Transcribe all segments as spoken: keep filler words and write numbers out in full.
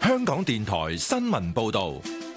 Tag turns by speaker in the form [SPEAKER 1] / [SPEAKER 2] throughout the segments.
[SPEAKER 1] 香港電台新聞報道。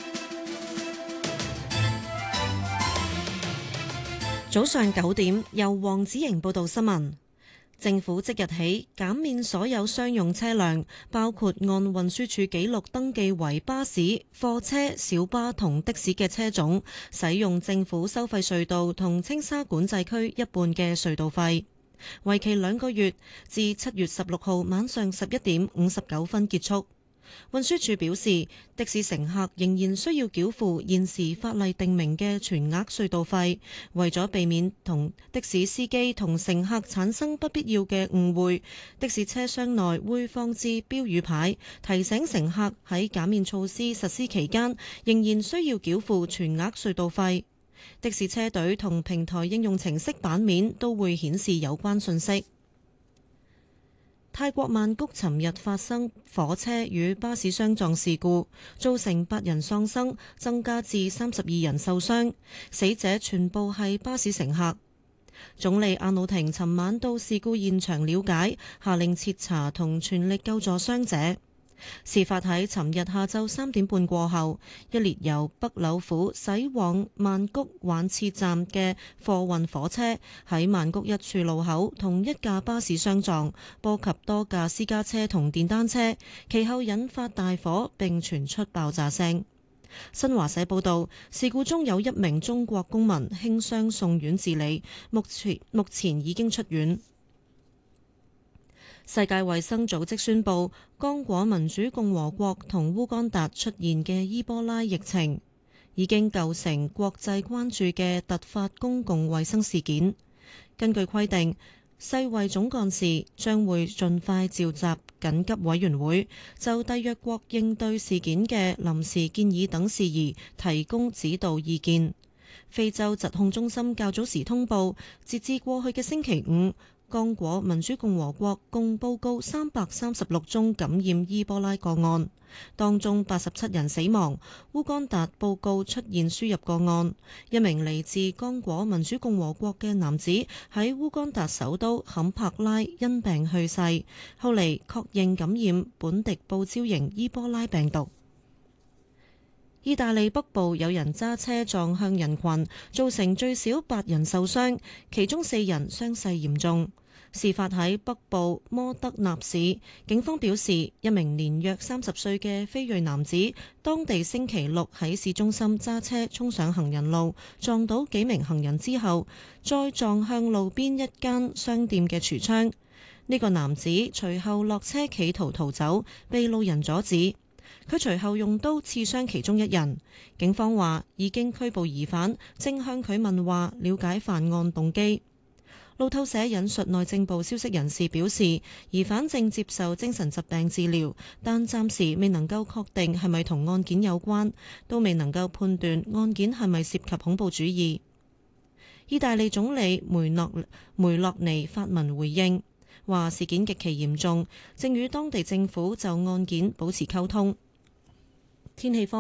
[SPEAKER 2] 早上九點，由黃子瑩報道新聞。政府即日起減免所有商用車輛，包括按運輸署記錄登記為巴士、貨車、小巴同的士嘅車種，使用政府收費隧道同青沙管制區一半嘅隧道費，為期兩個月，至七月十六號晚上十一點五十九分結束。運輸署表示，的士乘客仍然需要繳付現時法例定明嘅全額隧道費，為咗避免同的士司機同乘客產生不必要嘅誤會，的士車廂內會放置標語牌，提醒乘客喺減免措施實施期間仍然需要繳付全額隧道費。的士車隊同平台應用程式版面都會顯示有關信息。泰國曼谷尋日發生火車與巴士相撞事故，造成八人喪生，增加至三十二人受傷，死者全部係巴士乘客。總理阿努廷尋晚到事故現場了解，下令徹查同全力救助傷者。事發喺尋日下晝三點半過後，一列由北柳府駛往曼谷玩切站嘅貨運火車喺曼谷一處路口同一架巴士相撞，波及多架私家車同電單車，其後引發大火並傳出爆炸聲。新華社報道，事故中有一名中國公民輕傷送院治理，目前目前已經出院。世界衛生組織宣布，剛果民主共和國同烏干達出現嘅伊波拉疫情已經構成國際關注嘅突發公共衛生事件。根據規定，世衛總幹事將會盡快召集緊急委員會，就締約國應對事件嘅臨時建議等事宜提供指導意見。非洲疾控中心較早時通報，截至過去嘅星期五，剛果民主共和國共報告三百三十六宗感染伊波拉個案，當中八十七人死亡。烏干達報告出現輸入個案，一名嚟自剛果民主共和國嘅男子喺烏干達首都坎帕拉因病去世，後嚟確認感染本地報招型伊波拉病毒。意大利北部有人揸車撞向人群，造成最少八人受傷，其中四人傷勢嚴重。事發喺北部摩德納市，警方表示，一名年約三十歲嘅非裔男子，當地星期六喺市中心揸車衝上行人路，撞到幾名行人之後，再撞向路邊一間商店嘅櫥窗。呢、這個男子隨後落車企圖逃走，被路人阻止。佢隨後用刀刺傷其中一人。警方話已經拘捕疑犯，正向佢問話，了解犯案動機。路透社引述內政部消息人士表示，疑犯正接受精神疾病治療，但暫時未能夠確定係咪同案件有關，都未能夠判斷案件係咪涉及恐怖主義。意大利總理梅諾梅洛尼發文回應，話事件極其嚴重，正與當地政府就案件保持溝通。天氣方